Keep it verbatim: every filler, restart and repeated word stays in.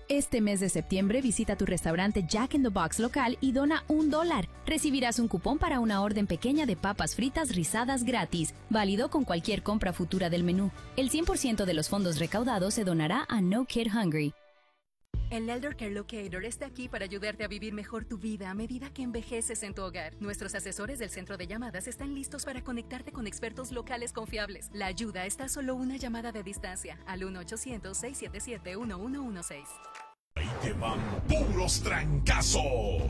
Este mes de septiembre visita tu restaurante Jack in the Box local y dona un dólar. Recibirás un cupón para una orden pequeña de papas fritas rizadas gratis, válido con cualquier compra futura del menú. El cien por ciento de los fondos recaudados se donará a No Kid Hungry. El Elder Care Locator está aquí para ayudarte a vivir mejor tu vida a medida que envejeces en tu hogar. Nuestros asesores del centro de llamadas están listos para conectarte con expertos locales confiables. La ayuda está a solo una llamada de distancia al uno ochocientos, seiscientos setenta y siete, uno uno uno seis. Ahí te van puros trancazos.